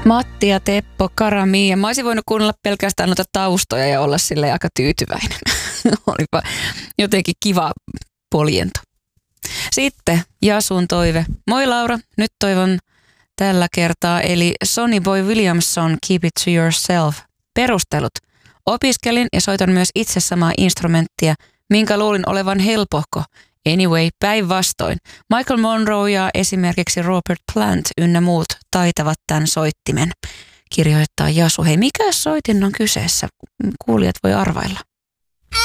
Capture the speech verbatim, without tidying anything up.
Matti ja Teppo, Karami. Ja mä olisin voinut kuunnella pelkästään noita taustoja ja olla silleen aika tyytyväinen. Olipa jotenkin kiva poljento. Sitten Jasun toive. Moi Laura, nyt toivon tällä kertaa. Eli Sonny Boy Williamson, Keep It To Yourself. Perustelut. Opiskelin ja soitan myös itse samaa instrumenttia, minkä luulin olevan helpohko. Anyway, päinvastoin. Michael Monroe ja esimerkiksi Robert Plant ynnä muut taitavat tämän soittimen, kirjoittaa Jasu. Hei, mikä soitin on kyseessä? Kuulijat voi arvailla.